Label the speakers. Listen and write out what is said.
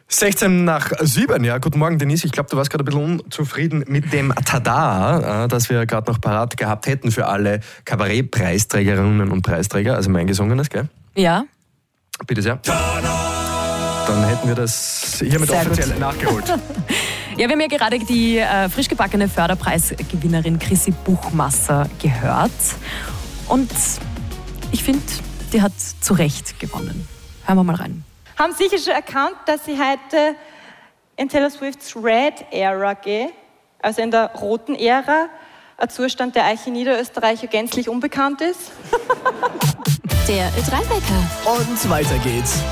Speaker 1: 16 nach 7, ja. Guten Morgen, Denise. Ich glaube, du warst gerade ein bisschen unzufrieden mit dem Tada, das wir gerade noch parat gehabt hätten für alle Kabarett-Preisträgerinnen und Preisträger, also mein Gesungenes, gell?
Speaker 2: Ja.
Speaker 1: Bitte sehr. Dann hätten wir das hiermit
Speaker 2: Sehr
Speaker 1: offiziell
Speaker 2: gut.
Speaker 1: nachgeholt.
Speaker 2: Ja, wir haben ja gerade die frisch gebackene Förderpreisgewinnerin Chrissy Buchmasser gehört. Und ich finde, die hat zu Recht gewonnen. Hören wir mal rein.
Speaker 3: Haben sicher schon erkannt, dass ich heute in Taylor Swifts Red Era gehe, also in der roten Ära, ein Zustand, der euch in Niederösterreich gänzlich unbekannt ist.
Speaker 4: Der Ö3-Wecker.
Speaker 5: Und weiter geht's.